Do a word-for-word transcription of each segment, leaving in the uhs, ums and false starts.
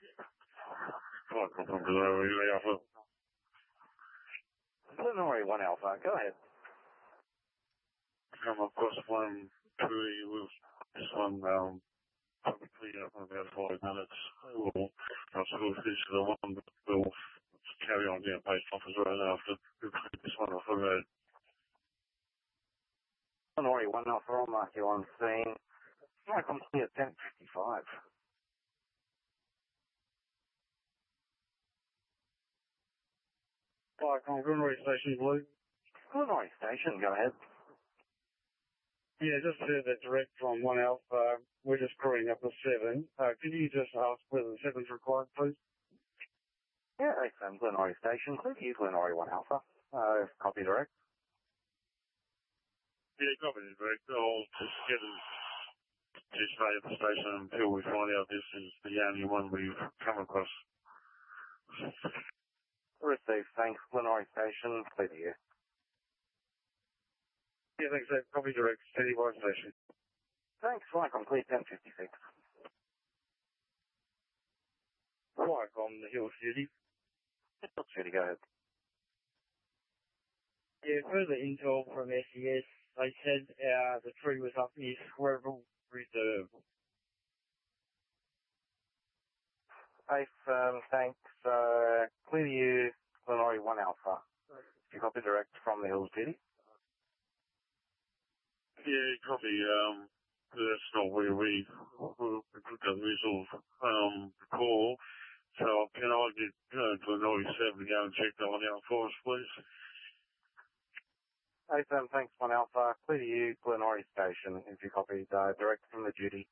Flight control zero, Relay Alpha. Glenroy one Alpha, go ahead. Come across one, two, with this one, um, probably up in about five minutes. We'll, I'll sort of finish the one, but we'll carry on getting based off as well after we clear this one off the road. Glenroy one Alpha, I'll mark you on scene. Flight complete at ten fifty-five. Flight on Glenroy Station Blue. Glenroy Station, go ahead. Yeah, just heard that direct from one Alpha. We're just crewing up the seven. Uh, can you just ask whether the seven's required, please? Yeah, A F M Glenroy Station, clear to you, Glenroy one Alpha. Uh, copy direct. Yeah, copy direct. I'll just get him to stay at the station until we find out this is the only one we've come across. Receive, thanks, Glenroy Station, clear to you. Yeah, thanks, Dave. Copy direct, steady by station. Thanks, flight complete ten fifty-six. Flight on the Hill City. Hill City, go ahead. Yeah, further intel from S E S, they said uh, the tree was up near Squirrel Reserve. A F M, thanks, uh, clear to you, Glenroy one Alpha. You copy direct from the Hill City? Yeah, copy. Um, that's not where we took the visual um, call. So can I get uh, Glenroy seven to go and check that one out for us, please? A F M, thanks, one Alpha. Clear to you, Glenroy Station, if you copied uh, direct from the duty.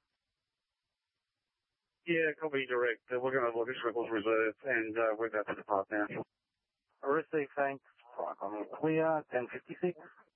Yeah, copy direct. Uh, we're going to look at Swivel's Reserve and uh, we're about to depart now. Receive, thanks. Flight on clear, ten fifty-six.